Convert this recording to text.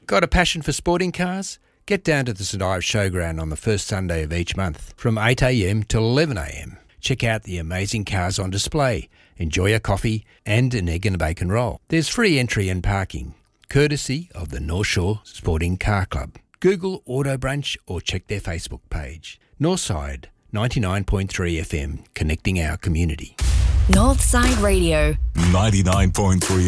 Got a passion for sporting cars? Get down to the St Ives Showground on the first Sunday of each month from 8am till 11am. Check out the amazing cars on display, enjoy a coffee and an egg and a bacon roll. There's free entry and parking, courtesy of the North Shore Sporting Car Club. Google Auto Brunch or check their Facebook page. Northside 99.3 FM, connecting our community. Northside Radio 99.3